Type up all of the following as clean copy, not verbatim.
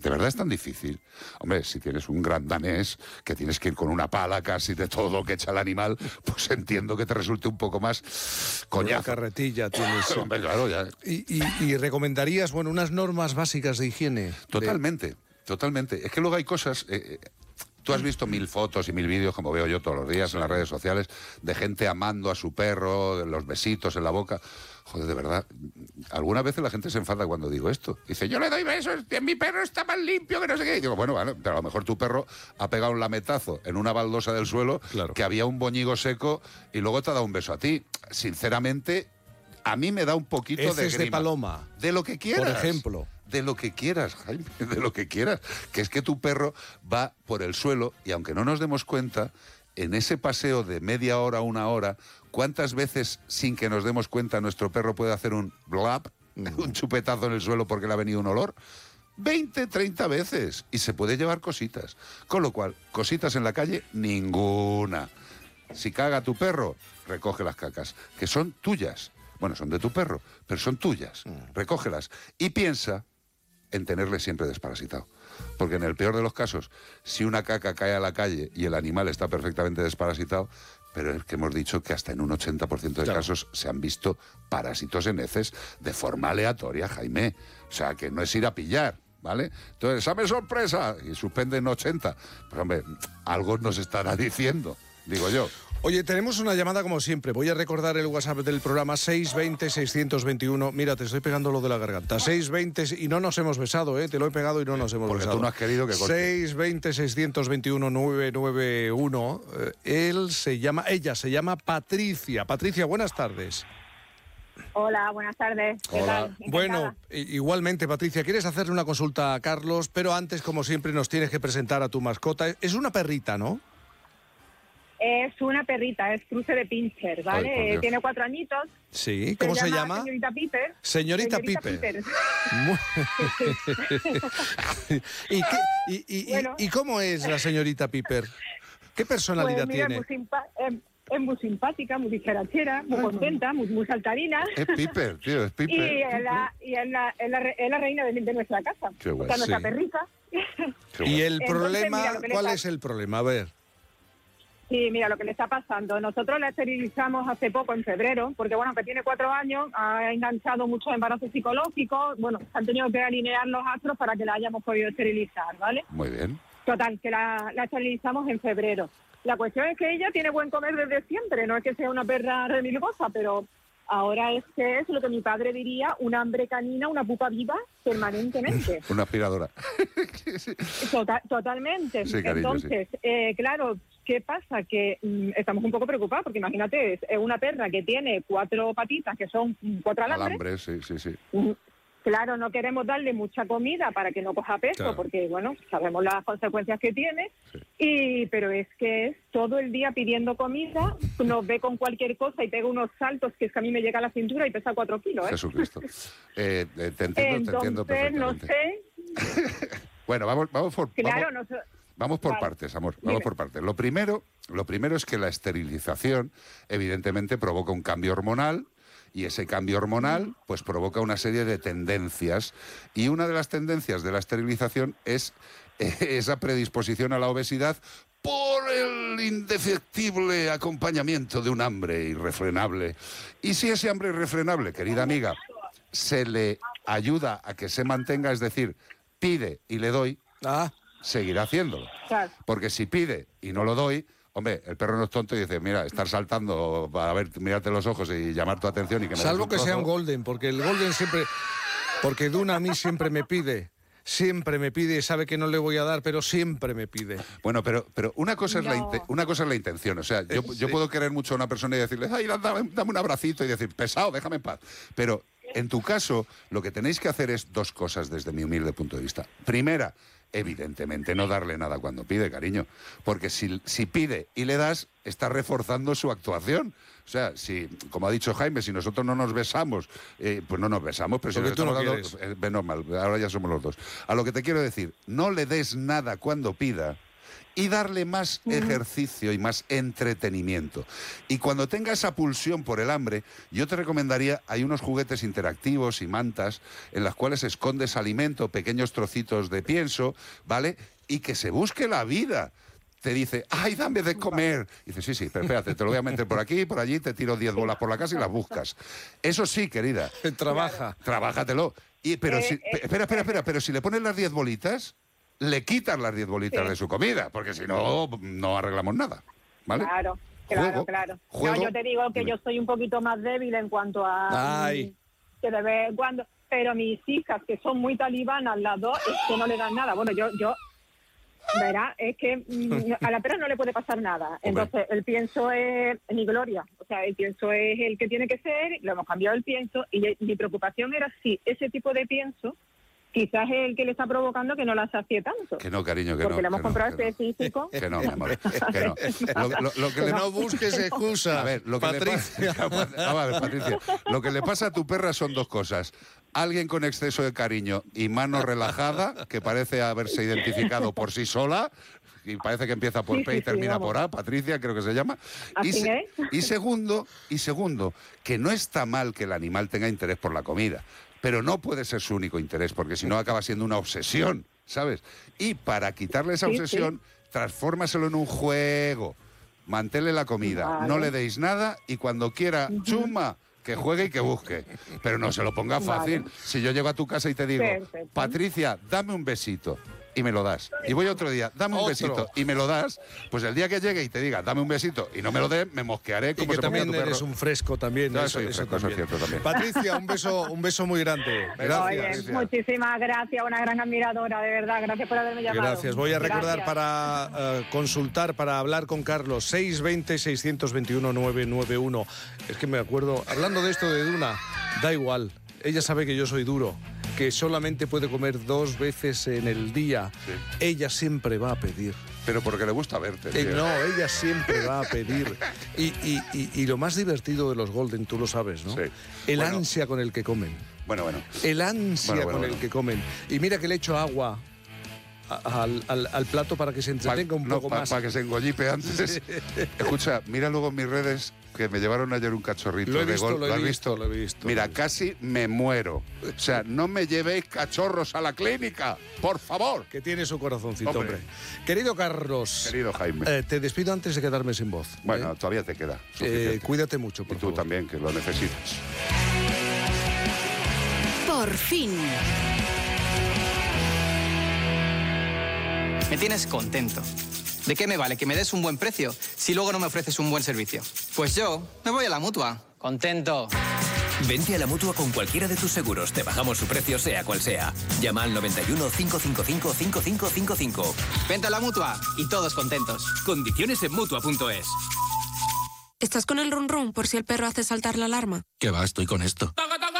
¿De verdad es tan difícil? Hombre, si tienes un gran danés que tienes que ir con una pala casi de todo lo que echa el animal, pues entiendo que te resulte un poco más coñazo. Una carretilla tienes. Hombre, claro, ya. Y recomendarías, bueno, unas normas básicas de higiene. Totalmente. Es que luego hay cosas... Tú has visto 1000 fotos y 1000 vídeos, como veo yo todos los días en las redes sociales, de gente amando a su perro, de los besitos en la boca. Joder, de verdad, algunas veces la gente se enfada cuando digo esto. Dice, yo le doy besos, mi perro está más limpio que no sé qué. Y digo, bueno, vale, pero a lo mejor tu perro ha pegado un lametazo en una baldosa del suelo, claro, que había un boñigo seco y luego te ha dado un beso a ti. Sinceramente, a mí me da un poquito heces de grima. De paloma. De lo que quieras. Por ejemplo. De lo que quieras, Jaime, de lo que quieras. Que es que tu perro va por el suelo y aunque no nos demos cuenta, en ese paseo de media hora, una hora, ¿cuántas veces sin que nos demos cuenta nuestro perro puede hacer un blap, un chupetazo en el suelo porque le ha venido un olor? 20, 30 veces. Y se puede llevar cositas. Con lo cual, cositas en la calle, ninguna. Si caga tu perro, recoge las cacas, que son tuyas. Bueno, son de tu perro, pero son tuyas. Recógelas. Y piensa en tenerle siempre desparasitado. Porque en el peor de los casos, si una caca cae a la calle y el animal está perfectamente desparasitado, pero es que hemos dicho que hasta en un 80% de casos se han visto parásitos en heces de forma aleatoria, Jaime. O sea, que no es ir a pillar, ¿vale? Entonces, ¡examen sorpresa! Y suspenden 80. Pues hombre, algo nos estará diciendo, digo yo. Oye, tenemos una llamada como siempre. Voy a recordar el WhatsApp del programa 620-621. Mira, te estoy pegando lo de la garganta. 620... Y no nos hemos besado, ¿eh? Te lo he pegado y no nos hemos Porque besado. tú no has querido que corte. 620-621-991. Ella se llama Patricia. Patricia, buenas tardes. Hola, buenas tardes. ¿Qué tal? Bueno, igualmente, Patricia, quieres hacerle una consulta a Carlos, pero antes, como siempre, nos tienes que presentar a tu mascota. Es una perrita, ¿no? Es una perrita, es cruce de pincher, ¿vale? Tiene 4 añitos. Sí, ¿cómo se llama? Señorita Piper. Señorita Piper. ¿Y cómo es la señorita Piper? ¿Qué personalidad pues mira, tiene? Es muy simpática, muy dicharachera, muy contenta, muy saltarina. Es Piper, tío, es Piper. Y es la reina de nuestra casa. Qué guay. O sea, nuestra perrita. ¿Y el problema? Entonces, mira, ¿Cuál es el problema? A ver. Sí, mira, lo que le está pasando. Nosotros la esterilizamos hace poco, en febrero, porque, bueno, que tiene 4 años, ha enganchado muchos embarazos psicológicos, bueno, han tenido que alinear los astros para que la hayamos podido esterilizar, ¿vale? Muy bien. Total, que la esterilizamos en febrero. La cuestión es que ella tiene buen comer desde siempre, no es que sea una perra remilgosa, pero ahora es que es lo que mi padre diría, una hambre canina, una pupa viva permanentemente. Una aspiradora. Totalmente. Sí, cariño, entonces, sí. Claro, ¿qué pasa? Que estamos un poco preocupados, porque imagínate, es una perra que tiene 4 patitas, que son 4 alambres. Sí. Claro, no queremos darle mucha comida para que no coja peso, claro, porque, bueno, sabemos las consecuencias que tiene, pero es que es todo el día pidiendo comida, nos ve con cualquier cosa y pega unos saltos que es que a mí me llega a la cintura y pesa 4 kilos, ¿eh? Jesucristo. Te entiendo perfectamente. No sé... Bueno, vamos por... Claro, Vamos por partes, amor, vamos por partes. Lo primero es que la esterilización, evidentemente, provoca un cambio hormonal, y ese cambio hormonal pues provoca una serie de tendencias, y una de las tendencias de la esterilización es esa predisposición a la obesidad por el indefectible acompañamiento de un hambre irrefrenable. Y si ese hambre irrefrenable, querida amiga, se le ayuda a que se mantenga, es decir, pide y le doy, seguirá haciéndolo. Claro. Porque si pide y no lo doy, hombre, el perro no es tonto y dice, mira, estar saltando para mirarte los ojos y llamar tu atención y que me Salvo que sea un golden, porque el golden siempre... Porque Duna a mí siempre me pide, sabe que no le voy a dar, pero siempre me pide. Bueno, pero una cosa es la intención, o sea, yo puedo querer mucho a una persona y decirle, ay, dame un abracito y decir, pesado, déjame en paz. Pero en tu caso, lo que tenéis que hacer es 2 cosas desde mi humilde punto de vista. Primera, evidentemente no darle nada cuando pide, cariño, porque si pide y le das, está reforzando su actuación. O sea, si, como ha dicho Jaime, si nosotros no nos besamos, pues no nos besamos, pero si nos estamos dando, menos mal, ahora ya somos los 2. A lo que te quiero decir, no le des nada cuando pida, y darle más ejercicio y más entretenimiento. Y cuando tenga esa pulsión por el hambre, yo te recomendaría, hay unos juguetes interactivos y mantas en las cuales escondes alimento, pequeños trocitos de pienso, ¿vale? Y que se busque la vida. Te dice, ¡ay, dame de comer! Y dice, sí, pero espérate, te lo voy a meter por aquí, por allí, te tiro 10 bolas por la casa y las buscas. Eso sí, querida. Trabaja. Trabájatelo. Pero espera, pero si le pones las 10 bolitas, le quitas las 10 bolitas de su comida, porque si no, no arreglamos nada, ¿vale? Claro. Juego. No, yo te digo que yo soy un poquito más débil en cuanto a... que de vez en cuando... Pero mis hijas, que son muy talibanas las dos, es que no le dan nada. Bueno, yo verá, es que a la perra no le puede pasar nada. Entonces, el pienso es mi gloria. O sea, el pienso es el que tiene que ser, lo hemos cambiado el pienso, y mi preocupación era si ese tipo de pienso quizás es el que le está provocando que no la sacie tanto. Que no, cariño, que porque no. Porque le hemos comprado específico. Que no, mi amor, que no. Lo que no busques excusa. A ver, lo que Patricia. Patricia, lo que le pasa a tu perra son dos cosas. Alguien con exceso de cariño y mano relajada, que parece haberse identificado por sí sola, y parece que empieza por P y termina por A, Patricia creo que se llama. Y segundo, que no está mal que el animal tenga interés por la comida, pero no puede ser su único interés, porque si no acaba siendo una obsesión, ¿sabes? Y para quitarle esa obsesión, transfórmaselo en un juego. Manténle la comida, no le deis nada y cuando quiera, chuma, que juegue y que busque. Pero no se lo ponga fácil. Si yo llego a tu casa y te digo, Patricia, dame un besito, y me lo das. Y voy otro día, dame un besito, y me lo das, pues el día que llegue y te diga, dame un besito, y no me lo dé, me mosquearé como y que se también tu perro. Eres un fresco también. No, eso es cierto también. Patricia, un beso muy grande. Gracias. Oye, muchísimas gracias, una gran admiradora, de verdad. Gracias por haberme llamado. Gracias. Voy a recordar para consultar, para hablar con Carlos, 620-621-991. Es que me acuerdo, hablando de esto de Duna, da igual. Ella sabe que yo soy duro, que solamente puede comer 2 veces en el día. Sí. Ella siempre va a pedir. Pero porque le gusta verte. No, ella siempre va a pedir. Y lo más divertido de los Golden, tú lo sabes, ¿no? Sí. El ansia con el que comen. Bueno. El ansia con el que comen. Y mira que le echo agua al plato para que se entretenga un poco más. Para que se engollipe antes. Escucha, mira luego en mis redes que me llevaron ayer un cachorrito lo he de visto, gol. Lo he visto. Mira, casi me muero. O sea, no me llevéis cachorros a la clínica, por favor. Que tiene su corazoncito, hombre. Querido Carlos. Querido Jaime. Te despido antes de quedarme sin voz. Bueno, todavía te queda. Cuídate mucho, por favor. Y tú también, que lo necesitas. Por fin. Me tienes contento. ¿De qué me vale que me des un buen precio si luego no me ofreces un buen servicio? Pues yo me voy a la Mutua. Contento. Vente a la Mutua con cualquiera de tus seguros. Te bajamos su precio sea cual sea. Llama al 91 555 5555. Vente a la Mutua y todos contentos. Condiciones en Mutua.es. ¿Estás con el run run por si el perro hace saltar la alarma? ¿Qué va? Estoy con esto.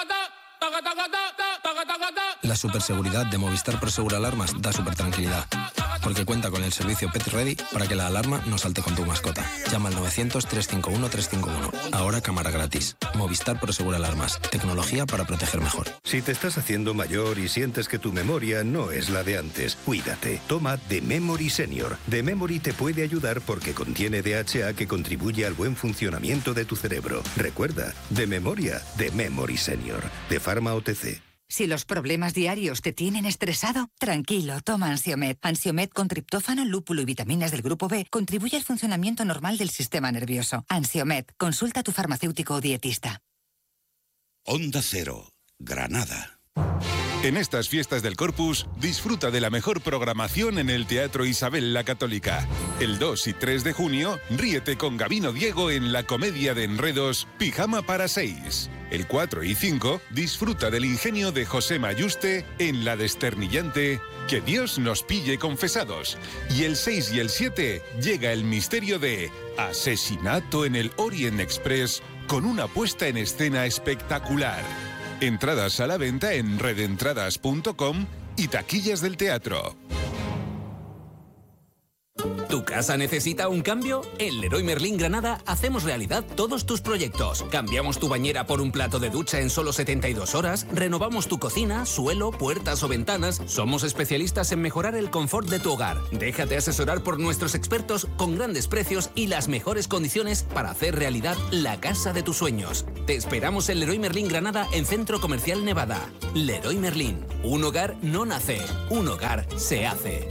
La superseguridad de Movistar Prosegur Alarmas da super tranquilidad. Porque cuenta con el servicio Pet Ready para que la alarma no salte con tu mascota. Llama al 900-351-351. Ahora cámara gratis. Movistar Prosegur Alarmas. Tecnología para proteger mejor. Si te estás haciendo mayor y sientes que tu memoria no es la de antes, cuídate. Toma The Memory Senior. The Memory te puede ayudar porque contiene DHA que contribuye al buen funcionamiento de tu cerebro. Recuerda, de memoria, The Memory Senior. De Pharma OTC. Si los problemas diarios te tienen estresado, tranquilo, toma Ansiomed. Ansiomed con triptófano, lúpulo y vitaminas del grupo B contribuye al funcionamiento normal del sistema nervioso. Ansiomed, consulta a tu farmacéutico o dietista. Onda Cero, Granada. En estas fiestas del Corpus, disfruta de la mejor programación en el Teatro Isabel la Católica. El 2 y 3 de junio, ríete con Gabino Diego en la comedia de enredos Pijama para 6. El 4 y 5, disfruta del ingenio de José Mayuste en la desternillante Que Dios nos pille confesados. Y el 6 y el 7, llega el misterio de Asesinato en el Orient Express con una puesta en escena espectacular. Entradas a la venta en redentradas.com y taquillas del teatro. ¿Tu casa necesita un cambio? En Leroy Merlin Granada hacemos realidad todos tus proyectos. Cambiamos tu bañera por un plato de ducha en solo 72 horas, renovamos tu cocina, suelo, puertas o ventanas. Somos especialistas en mejorar el confort de tu hogar. Déjate asesorar por nuestros expertos con grandes precios y las mejores condiciones para hacer realidad la casa de tus sueños. Te esperamos en Leroy Merlin Granada en Centro Comercial Nevada. Leroy Merlin. Un hogar no nace, un hogar se hace.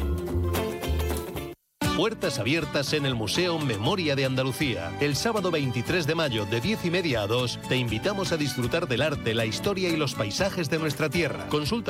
Puertas abiertas en el Museo Memoria de Andalucía. El sábado 23 de mayo de 10:30 a 2 te invitamos a disfrutar del arte, la historia y los paisajes de nuestra tierra. Consulta